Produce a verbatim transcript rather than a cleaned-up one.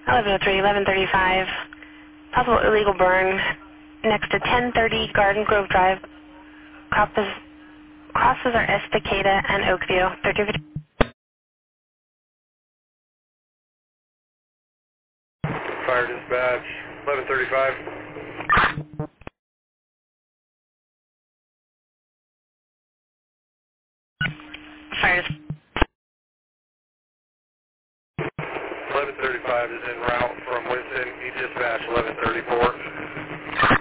eleven oh three, eleven thirty-five. Possible illegal burn next to ten thirty Garden Grove Drive. Crosses, crosses are Estacada and Oakview. thirteen fifty. Fire dispatch, eleven thirty-five. Fire eleven thirty-five is en route from Winston. He dispatched eleven thirty-four.